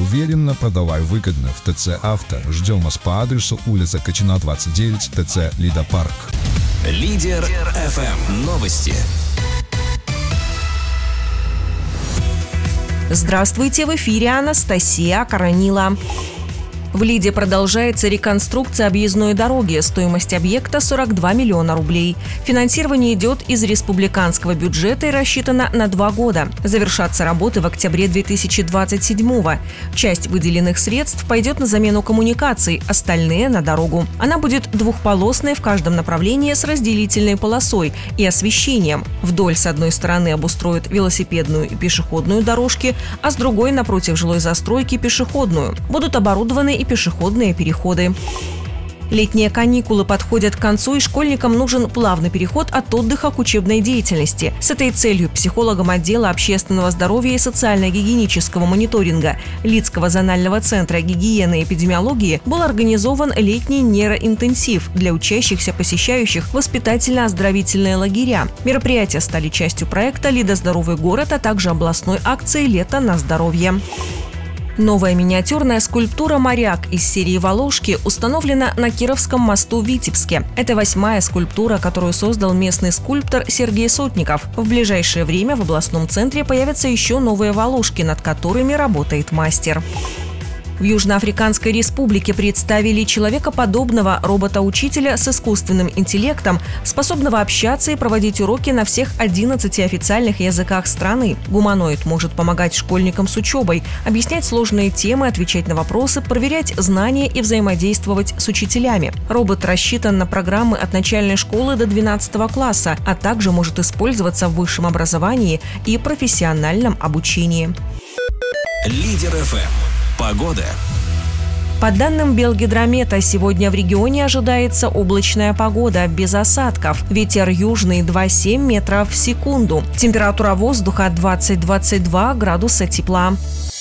уверенно, продавай выгодно в ТЦ «Авто». Ждем вас по адресу улица Качина, 29, ТЦ «Лидопарк». Лидер ФМ. Новости. Здравствуйте, в эфире Анастасия Коронила. В Лиде продолжается реконструкция объездной дороги. Стоимость объекта 42 миллиона рублей. Финансирование идет из республиканского бюджета и рассчитано на 2 года. Завершатся работы в октябре 2027-го. Часть выделенных средств пойдет на замену коммуникаций, остальные – на дорогу. Она будет двухполосной в каждом направлении с разделительной полосой и освещением. Вдоль с одной стороны обустроят велосипедную и пешеходную дорожки, а с другой напротив жилой застройки пешеходную. Будут оборудованы и пешеходные переходы. Летние каникулы подходят к концу, и школьникам нужен плавный переход от отдыха к учебной деятельности. С этой целью психологам отдела общественного здоровья и социально-гигиенического мониторинга Лидского зонального центра гигиены и эпидемиологии был организован летний нейроинтенсив для учащихся, посещающих воспитательно-оздоровительные лагеря. Мероприятия стали частью проекта «Лида – здоровый город», а также областной акции «Лето на здоровье». Новая миниатюрная скульптура «Моряк» из серии «Волошки» установлена на Кировском мосту в Витебске. Это 8-я скульптура, которую создал местный скульптор Сергей Сотников. В ближайшее время в областном центре появятся еще новые «Волошки», над которыми работает мастер. В Южноафриканской республике представили человекоподобного робота-учителя с искусственным интеллектом, способного общаться и проводить уроки на всех 11 официальных языках страны. Гуманоид может помогать школьникам с учебой, объяснять сложные темы, отвечать на вопросы, проверять знания и взаимодействовать с учителями. Робот рассчитан на программы от начальной школы до 12 класса, а также может использоваться в высшем образовании и профессиональном обучении. Лидер ФМ. Погода. По данным Белгидромета, сегодня в регионе ожидается облачная погода, без осадков. Ветер южный 2,7 метров в секунду. Температура воздуха 20-22 градуса тепла.